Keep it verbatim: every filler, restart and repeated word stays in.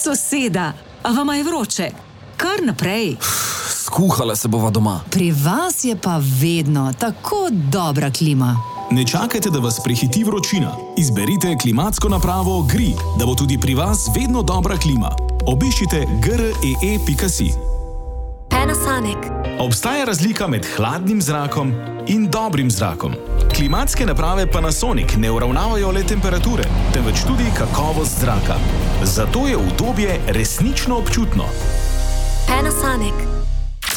Soseda, a vama je vroče? Kar naprej. Skuhala se bova doma. Pri vas je pa vedno tako dobra klima. Ne čakajte, da vas prehiti vročina. Izberite klimatsko napravo Gri, da bo tudi pri vas vedno dobra klima. Obiščite g r e e pika si. Panasonic. Obstaja razlika med hladnim zrakom in dobrim zrakom. Klimatske naprave Panasonic ne uravnavajo le temperature, temveč tudi kakovost zraka. Zato je udobje resnično občutno. Panasonic.